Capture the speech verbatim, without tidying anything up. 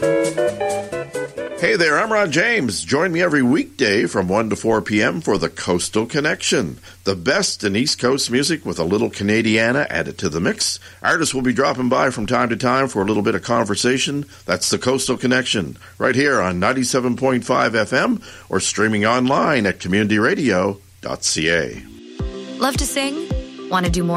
Hey there, I'm Ron James. Join me every weekday from one to four p.m. for the Coastal Connection. The best in East Coast music with a little Canadiana added to the mix. Artists will be dropping by from time to time for a little bit of conversation. That's the Coastal Connection, right here on ninety-seven point five F M or streaming online at community radio dot c a. Love to sing? Want to do more?